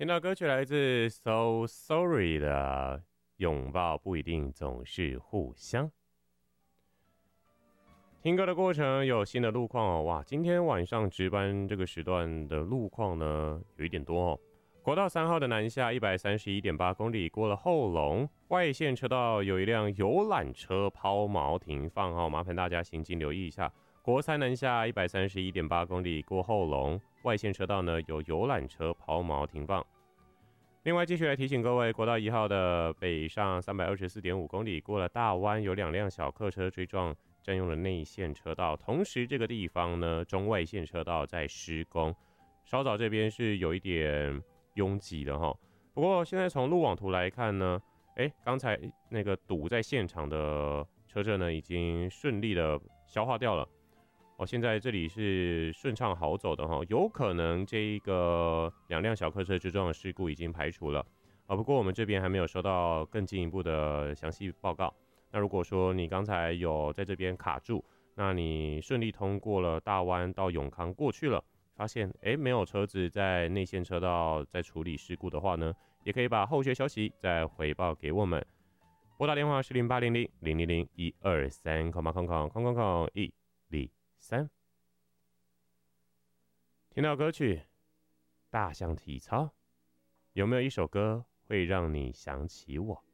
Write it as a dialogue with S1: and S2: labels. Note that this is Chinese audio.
S1: 听到歌曲来自 So Sorry 的拥抱不一定总是互相。听歌的过程有新的路况哦，哇！今天晚上值班这个时段的路况呢，有一点多哦。国道3号的南下131.8公里过了后龙外线车道，有一辆游览车抛锚停放哦，麻烦大家行经留意一下。国3南下131.8公里过后龙外线车道呢，有游览车抛锚停放。另外，继续来提醒各位，国道1号的北上324.5公里过了大湾，有2辆小客车追撞，占用了内线车道。同时，这个地方呢，中外线车道在施工，稍早这边是有一点拥挤的哈。不过，现在从路网图来看呢，刚才那个堵在现场的车阵呢，已经顺利的消化掉了。现在这里是顺畅好走的哈，有可能这个2辆小客车之撞的事故已经排除了不过我们这边还没有收到更进一步的详细报告。那如果说你刚才有在这边卡住，那你顺利通过了大湾到永康过去了，发现没有车子在内线车道在处理事故的话呢，也可以把后续消息再回报给我们。拨打电话是0800-000-123123。听到歌曲大象体操，有没有一首歌会让你想起我？